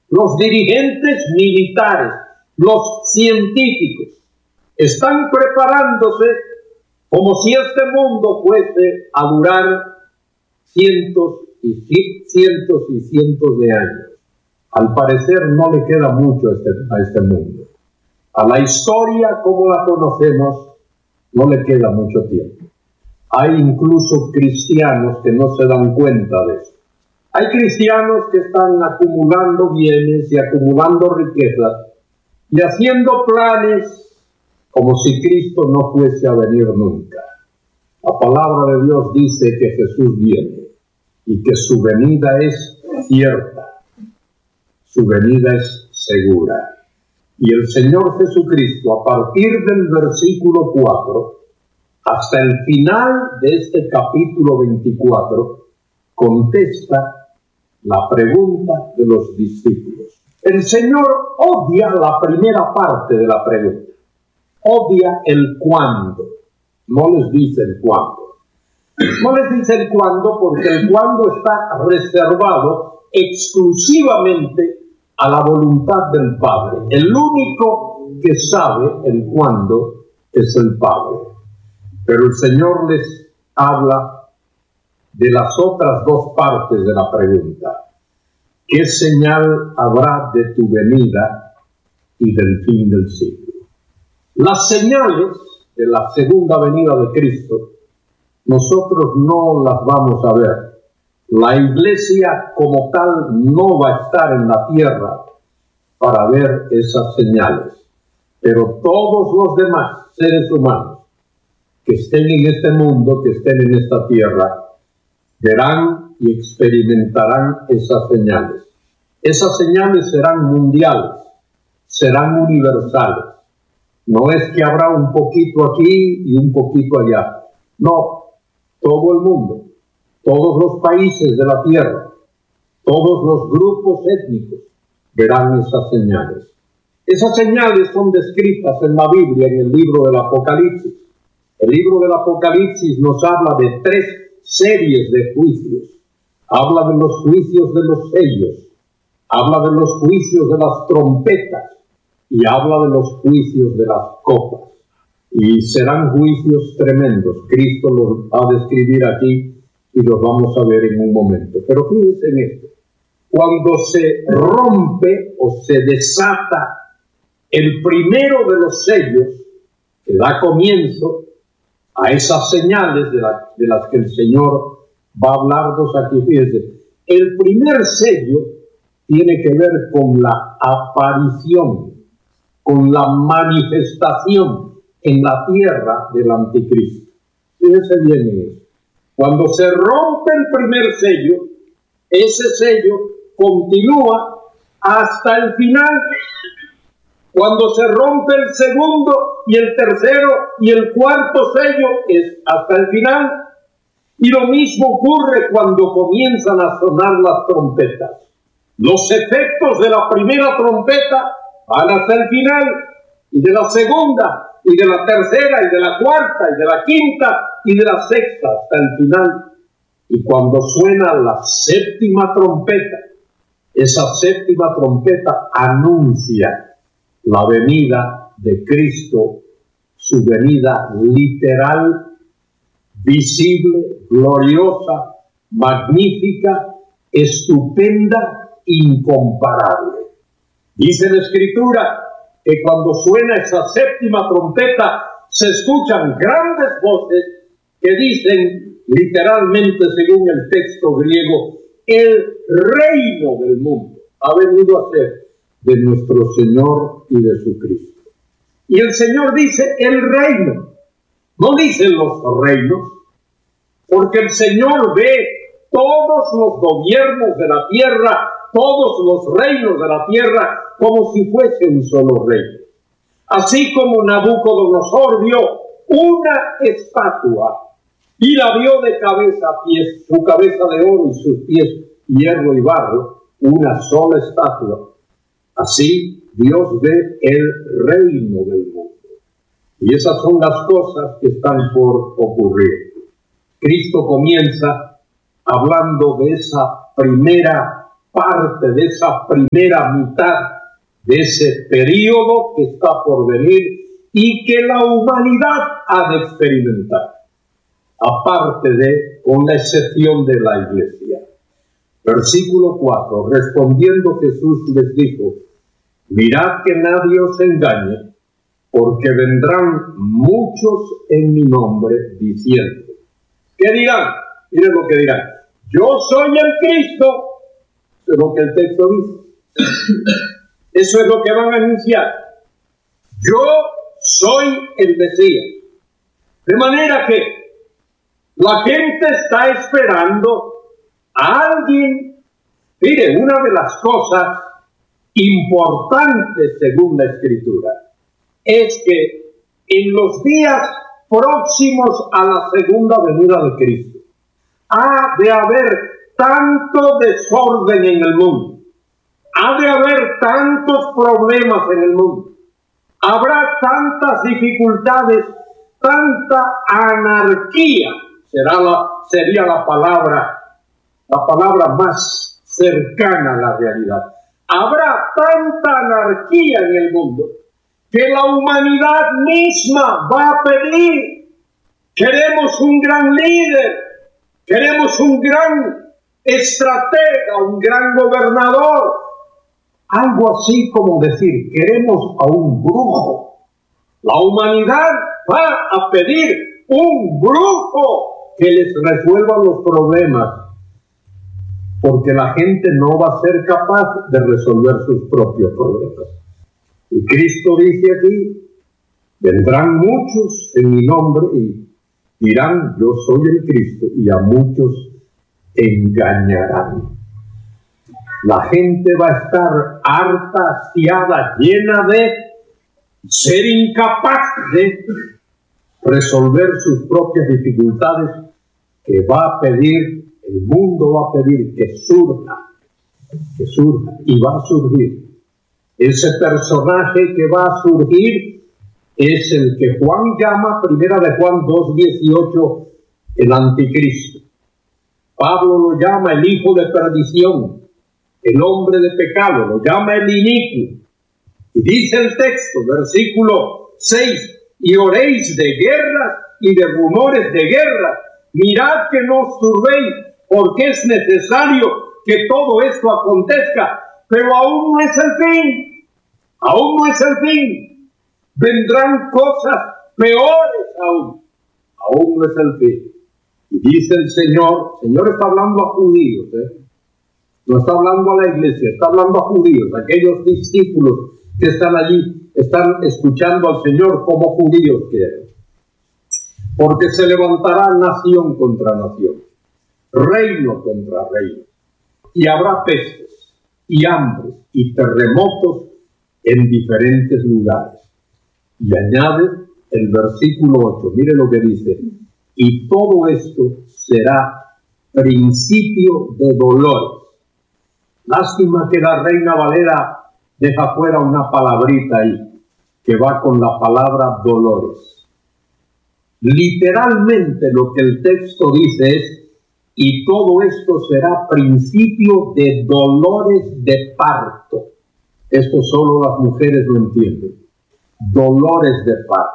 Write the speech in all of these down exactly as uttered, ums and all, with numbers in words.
los dirigentes militares, los científicos, están preparándose como si este mundo fuese a durar cientos y cientos y cientos de años. Al parecer no le queda mucho a este, a este mundo. A la historia como la conocemos no le queda mucho tiempo. Hay incluso cristianos que no se dan cuenta de eso. Hay cristianos que están acumulando bienes y acumulando riquezas y haciendo planes como si Cristo no fuese a venir nunca. La palabra de Dios dice que Jesús viene y que su venida es cierta, su venida es segura. Y el Señor Jesucristo, a partir del versículo cuatro, hasta el final de este capítulo veinticuatro, contesta la pregunta de los discípulos. El Señor odia la primera parte de la pregunta. Odia el cuándo. No les dice el cuándo. No les dice el cuándo porque el cuándo está reservado exclusivamente a la voluntad del Padre. El único que sabe el cuándo es el Padre. Pero el Señor les habla de las otras dos partes de la pregunta. ¿Qué señal habrá de tu venida y del fin del siglo? Las señales de la segunda venida de Cristo, nosotros no las vamos a ver. La iglesia como tal no va a estar en la tierra para ver esas señales. Pero todos los demás seres humanos que estén en este mundo, que estén en esta tierra, verán y experimentarán esas señales. Esas señales serán mundiales, serán universales. No es que habrá un poquito aquí y un poquito allá. No, todo el mundo, todos los países de la tierra, todos los grupos étnicos verán esas señales. Esas señales son descritas en la Biblia, en el libro del Apocalipsis. El libro del Apocalipsis nos habla de tres series de juicios. Habla de los juicios de los sellos, habla de los juicios de las trompetas y habla de los juicios de las copas. Y serán juicios tremendos. Cristo los va a describir aquí y los vamos a ver en un momento. Pero fíjense en esto. Cuando se rompe o se desata el primero de los sellos que da comienzo a esas señales de, la, de las que el Señor va a hablarnos aquí, fíjense. El primer sello tiene que ver con la aparición, con la manifestación en la tierra del anticristo. Fíjense bien en eso. Cuando se rompe el primer sello, ese sello continúa hasta el final. Cuando se rompe el segundo y el tercero y el cuarto sello, es hasta el final. Y lo mismo ocurre cuando comienzan a sonar las trompetas. Los efectos de la primera trompeta van hasta el final, y de la segunda, y de la tercera, y de la cuarta, y de la quinta, y de la sexta, hasta el final. Y cuando suena la séptima trompeta, esa séptima trompeta anuncia la venida de Cristo, su venida literal, visible, gloriosa, magnífica, estupenda, incomparable. Dice la Escritura que cuando suena esa séptima trompeta se escuchan grandes voces que dicen literalmente, según el texto griego, el reino del mundo ha venido a ser de nuestro Señor y de su Cristo. Y el Señor dice el reino, no dice los reinos, porque el Señor ve todos los gobiernos de la tierra, todos los reinos de la tierra, como si fuese un solo reino. Así como Nabucodonosor vio una estatua y la vio de cabeza a pies, su cabeza de oro y sus pies hierro y barro, una sola estatua. Así Dios ve el reino del mundo. Y esas son las cosas que están por ocurrir. Cristo comienza hablando de esa primera parte de esa primera mitad de ese periodo que está por venir y que la humanidad ha de experimentar, aparte de, con la excepción de la iglesia. Versículo cuatro, respondiendo Jesús les dijo: mirad que nadie os engañe, porque vendrán muchos en mi nombre diciendo. ¿Qué dirán? Miren lo que dirán: yo soy el Cristo. Eso es lo que el texto dice. Eso es lo que van a anunciar. Yo soy el Mesías. De manera que la gente está esperando a alguien. Mire, una de las cosas importantes según la Escritura es que en los días próximos a la segunda venida de Cristo ha de haber tanto desorden en el mundo, ha de haber tantos problemas en el mundo, habrá tantas dificultades, tanta anarquía, será la, sería la palabra, la palabra más cercana a la realidad. Habrá tanta anarquía en el mundo que la humanidad misma va a pedir: queremos un gran líder, queremos un gran estratega, un gran gobernador. Algo así como decir, queremos a un brujo. La humanidad va a pedir un brujo que les resuelva los problemas, porque la gente no va a ser capaz de resolver sus propios problemas. Y Cristo dice aquí: vendrán muchos en mi nombre y dirán, yo soy el Cristo, y a muchos engañarán. La gente va a estar harta, hastiada, llena de ser incapaz de resolver sus propias dificultades, que va a pedir, el mundo va a pedir que surja, que surja, y va a surgir. Ese personaje que va a surgir es el que Juan llama, primera de Juan dos dieciocho, el anticristo. Pablo lo llama el hijo de perdición, el hombre de pecado, lo llama el inicuo. Y dice el texto, versículo seis, y oréis de guerras y de rumores de guerra. Mirad que no os turbéis, porque es necesario que todo esto acontezca, pero aún no es el fin, aún no es el fin. Vendrán cosas peores aún, aún no es el fin. Y dice el Señor, el Señor está hablando a judíos, ¿eh? No está hablando a la iglesia, está hablando a judíos, aquellos discípulos que están allí, están escuchando al Señor como judíos quieren. Porque se levantará nación contra nación, reino contra reino, y habrá pestes, y hambres, y terremotos en diferentes lugares. Y añade el versículo ocho, mire lo que dice: y todo esto será principio de dolores. Lástima que la Reina Valera deja fuera una palabrita ahí, que va con la palabra dolores. Literalmente lo que el texto dice es: y todo esto será principio de dolores de parto. Esto solo las mujeres lo entienden. Dolores de parto.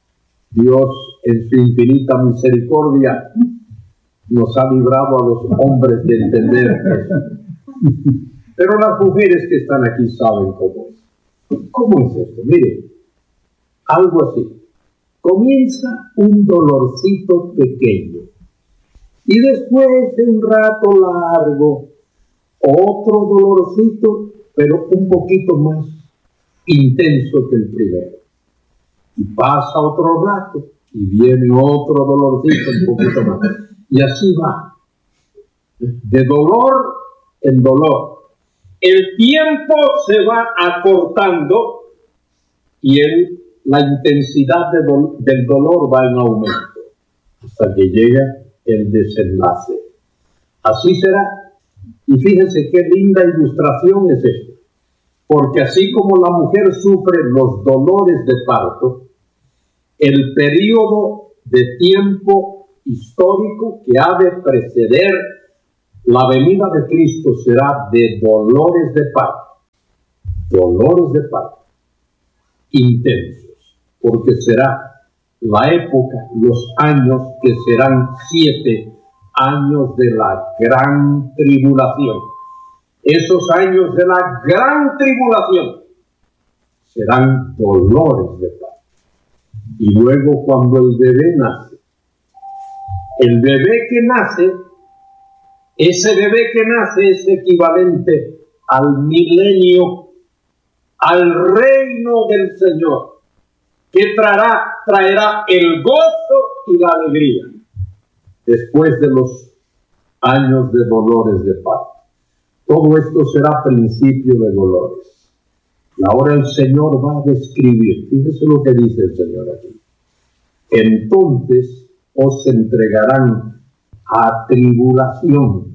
Dios, en su infinita misericordia, nos ha librado a los hombres de entender eso. Pero las mujeres que están aquí saben cómo es. ¿Cómo es esto? Mire, algo así. Comienza un dolorcito pequeño y después de un rato largo otro dolorcito, pero un poquito más intenso que el primero, y pasa otro rato y viene otro dolorcito un poquito más, y así va, de dolor en dolor. El tiempo se va acortando y el, la intensidad de do, del dolor va en aumento hasta que llega el desenlace. Así será. Y fíjense qué linda ilustración es esta, porque así como la mujer sufre los dolores de parto, el periodo de tiempo histórico que ha de preceder la venida de Cristo será de dolores de parto, dolores de parto, intensos, porque será la época, los años que serán siete años de la gran tribulación. Esos años de la gran tribulación serán dolores de parto. Y luego cuando el bebé nace, el bebé que nace, ese bebé que nace es equivalente al milenio, al reino del Señor, que traerá, traerá el gozo y la alegría después de los años de dolores de parto. Todo esto será principio de dolores. Y ahora el Señor va a describir, fíjese lo que dice el Señor aquí. Entonces os entregarán a tribulación.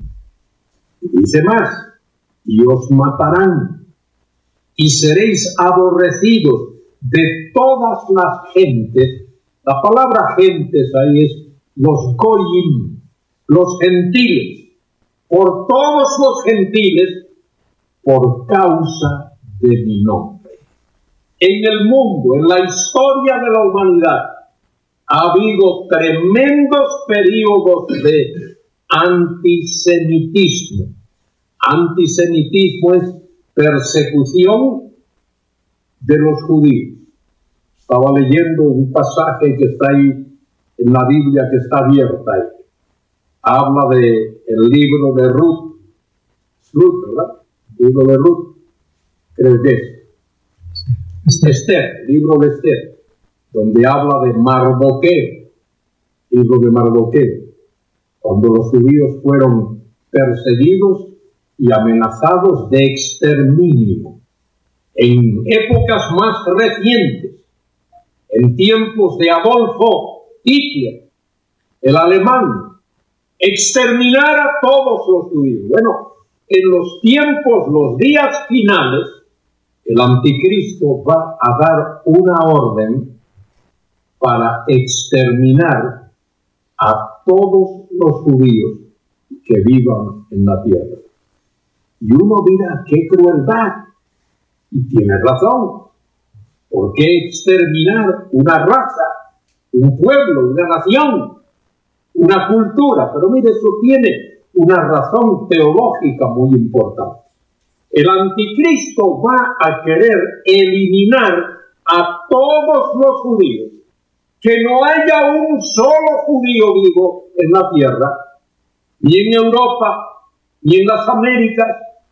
Y dice más, y os matarán, y seréis aborrecidos de todas las gentes. La palabra gentes ahí es los goyim, los gentiles, por todos los gentiles, por causa de mi nombre. En el mundo, en la historia de la humanidad, ha habido tremendos periodos de antisemitismo. Antisemitismo es persecución de los judíos. Estaba leyendo un pasaje que está ahí en la Biblia, que está abierta ahí. Habla de el libro de Ruth. Ruth, ¿verdad? Libro de Ruth. Creo que es. Esther, libro de Esther, donde habla de Mardoqueo. Libro de Mardoqueo. Cuando los judíos fueron perseguidos y amenazados de exterminio. En épocas más recientes, en tiempos de Adolfo Hitler, el alemán, exterminar a todos los judíos. Bueno, en los tiempos, los días finales, el anticristo va a dar una orden para exterminar a todos los judíos que vivan en la tierra. Y uno dirá, ¡qué crueldad! Y tiene razón. ¿Por qué exterminar una raza, un pueblo, una nación, una cultura? Pero mire, eso tiene una razón teológica muy importante. El anticristo va a querer eliminar a todos los judíos. Que no haya un solo judío vivo en la tierra, ni en Europa, ni en las Américas,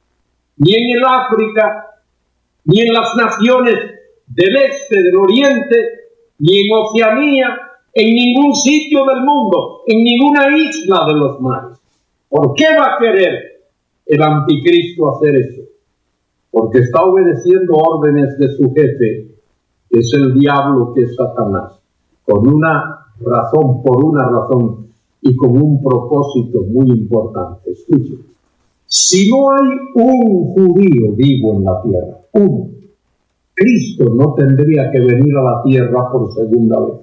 ni en el África, ni en las naciones del este, del oriente, ni en Oceanía, en ningún sitio del mundo, en ninguna isla de los mares. ¿Por qué va a querer el anticristo hacer eso? Porque está obedeciendo órdenes de su jefe, que es el diablo, que es Satanás, con una razón, por una razón y con un propósito muy importante. Escuchen, si no hay un judío vivo en la tierra, uno, Cristo no tendría que venir a la tierra por segunda vez.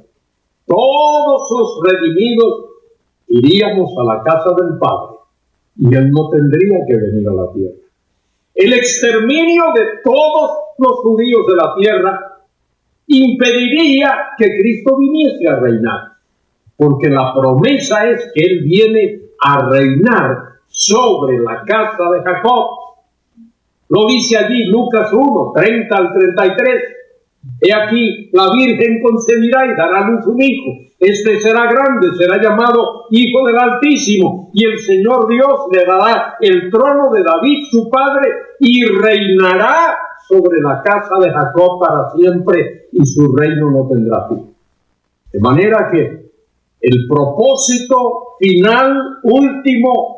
Todos los redimidos iríamos a la casa del Padre y Él no tendría que venir a la tierra. El exterminio de todos los judíos de la tierra impediría que Cristo viniese a reinar, porque la promesa es que Él viene a reinar sobre la casa de Jacob. Lo dice allí Lucas uno, treinta al treinta y tres. He aquí, la Virgen concebirá y dará a luz un hijo. Este será grande, será llamado Hijo del Altísimo, y el Señor Dios le dará el trono de David su padre, y reinará sobre la casa de Jacob para siempre, y su reino no tendrá fin. De manera que el propósito final, último,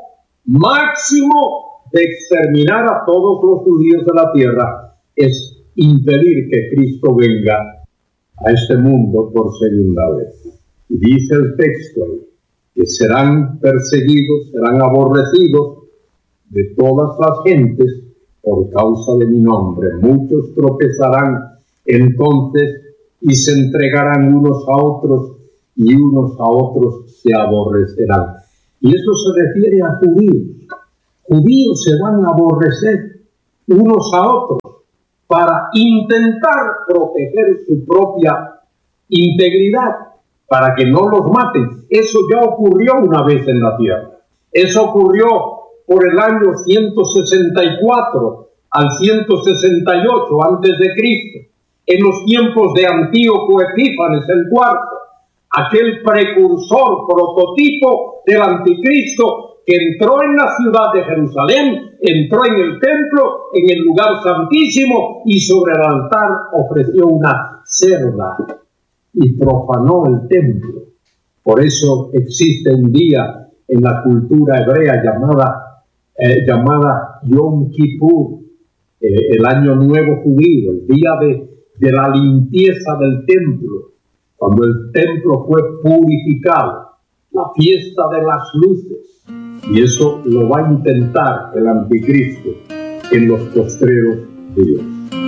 máximo de exterminar a todos los judíos de la tierra es impedir que Cristo venga a este mundo por segunda vez. Y dice el texto ahí, que serán perseguidos, serán aborrecidos de todas las gentes por causa de mi nombre. Muchos tropezarán entonces y se entregarán unos a otros, y unos a otros se aborrecerán. Y eso se refiere a judíos. judíos se van a aborrecer unos a otros para intentar proteger su propia integridad, para que no los maten. Eso ya ocurrió una vez en la tierra. Eso ocurrió por el año ciento sesenta y cuatro al ciento sesenta y ocho antes de Cristo, en los tiempos de Antíoco Epífanes el cuarto, aquel precursor, prototipo del anticristo, que entró en la ciudad de Jerusalén, entró en el templo, en el lugar santísimo, y sobre el altar ofreció una cerda y profanó el templo. Por eso existe un día en la cultura hebrea llamada, eh, llamada Yom Kippur, eh, el año nuevo judío, el día de, de la limpieza del templo, cuando el templo fue purificado, la fiesta de las luces. Y eso lo va a intentar el anticristo en los postreros días.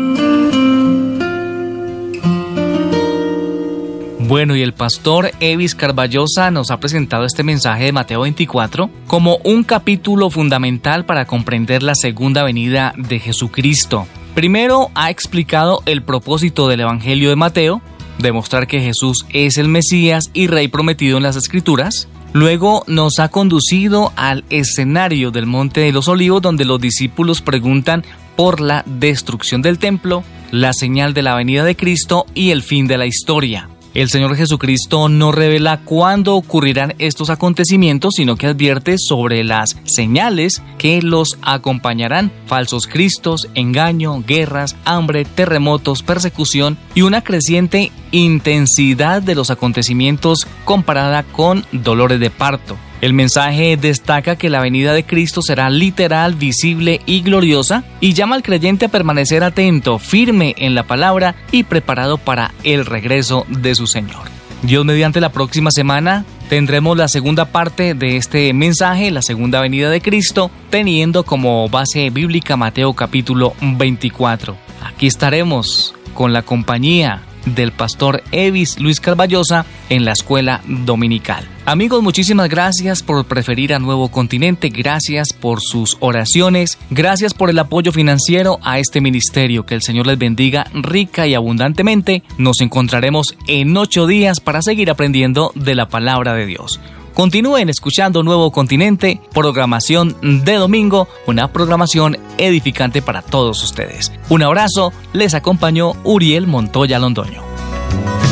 Bueno, y el pastor Evis Carballosa nos ha presentado este mensaje de Mateo veinticuatro como un capítulo fundamental para comprender la segunda venida de Jesucristo. Primero ha explicado el propósito del Evangelio de Mateo, demostrar que Jesús es el Mesías y Rey prometido en las Escrituras. Luego nos ha conducido al escenario del Monte de los Olivos, donde los discípulos preguntan por la destrucción del templo, la señal de la venida de Cristo y el fin de la historia. El Señor Jesucristo no revela cuándo ocurrirán estos acontecimientos, sino que advierte sobre las señales que los acompañarán: falsos cristos, engaño, guerras, hambre, terremotos, persecución y una creciente intensidad de los acontecimientos comparada con dolores de parto. El mensaje destaca que la venida de Cristo será literal, visible y gloriosa, y llama al creyente a permanecer atento, firme en la palabra y preparado para el regreso de su Señor. Dios mediante, la próxima semana tendremos la segunda parte de este mensaje, la segunda venida de Cristo, teniendo como base bíblica Mateo capítulo veinticuatro. Aquí estaremos con la compañía del pastor Evis Luis Carballosa en la escuela dominical. Amigos, muchísimas gracias por preferir a Nuevo Continente, gracias por sus oraciones, gracias por el apoyo financiero a este ministerio. Que el Señor les bendiga rica y abundantemente. Nos encontraremos en ocho días para seguir aprendiendo de la palabra de Dios. Continúen escuchando Nuevo Continente, programación de domingo, una programación edificante para todos ustedes. Un abrazo, les acompañó Uriel Montoya Londoño.